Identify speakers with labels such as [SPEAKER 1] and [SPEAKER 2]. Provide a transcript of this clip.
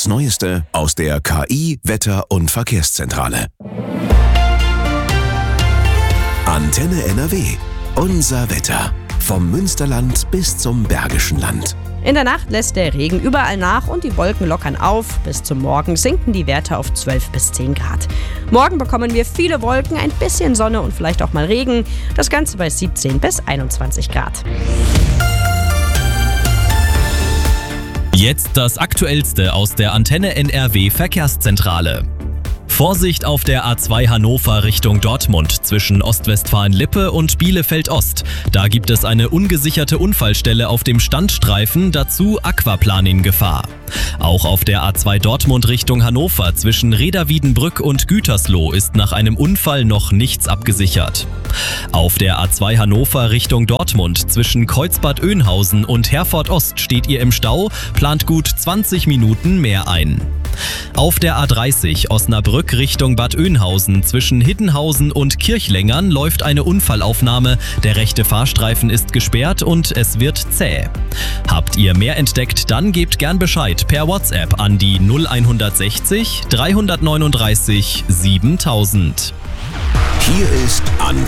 [SPEAKER 1] Das Neueste aus der KI, Wetter- und Verkehrszentrale. Antenne NRW. Unser Wetter. Vom Münsterland bis zum Bergischen Land.
[SPEAKER 2] In der Nacht lässt der Regen überall nach und die Wolken lockern auf. Bis zum Morgen sinken die Werte auf 12 bis 10 Grad. Morgen bekommen wir viele Wolken, ein bisschen Sonne und vielleicht auch mal Regen. Das Ganze bei 17 bis 21 Grad.
[SPEAKER 3] Jetzt das Aktuellste aus der Antenne NRW Verkehrszentrale. Vorsicht auf der A2 Hannover Richtung Dortmund zwischen Ostwestfalen-Lippe und Bielefeld-Ost. Da gibt es eine ungesicherte Unfallstelle auf dem Standstreifen, dazu Aquaplaning-Gefahr. Auch auf der A2 Dortmund Richtung Hannover zwischen Reda-Wiedenbrück und Gütersloh ist nach einem Unfall noch nichts abgesichert. Auf der A2 Hannover Richtung Dortmund zwischen Kreuzbad Oeynhausen und Herford Ost steht ihr im Stau, plant gut 20 Minuten mehr ein. Auf der A30 Osnabrück Richtung Bad Oeynhausen zwischen Hiddenhausen und Kirchlängern läuft eine Unfallaufnahme. Der rechte Fahrstreifen ist gesperrt und es wird zäh. Habt ihr mehr entdeckt, dann gebt gern Bescheid per WhatsApp an die 0160 339 7000.
[SPEAKER 1] Hier ist